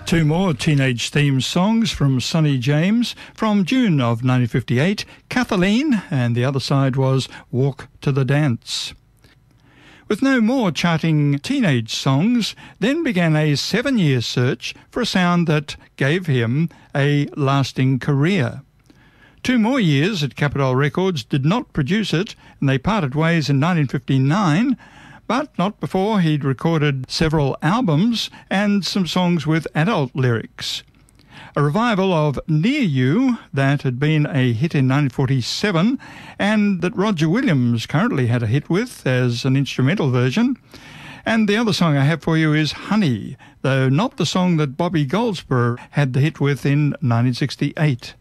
Two more teenage theme songs from Sonny James from June of 1958, Kathleen, and the other side was Walk to the Dance. With no more charting teenage songs, then began a 7-year search for a sound that gave him a lasting career. 2 more years at Capitol Records did not produce it, and they parted ways in 1959, but not before he'd recorded several albums and some songs with adult lyrics. A revival of Near You that had been a hit in 1947 and that Roger Williams currently had a hit with as an instrumental version. And the other song I have for you is Honey, though not the song that Bobby Goldsboro had the hit with in 1968.